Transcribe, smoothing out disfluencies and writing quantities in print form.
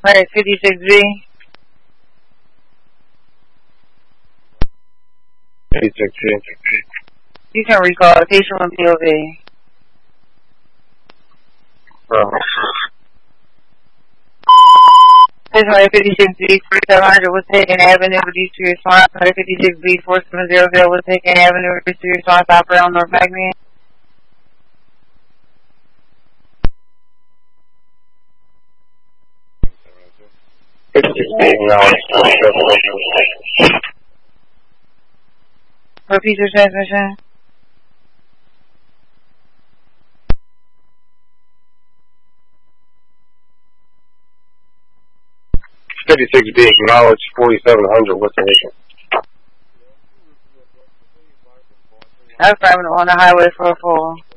Alright, 56B. 56B. You can recall the patient on POV. Patient 56B 4700 was taken Avenue reduced to response. 56B 4700 was taken Avenue reduced to response. Operator on North Magnet. 56B acknowledged 4700. Repeat your transmission. 56B acknowledged 4700. What's the mission? Affirmative on the highway 44.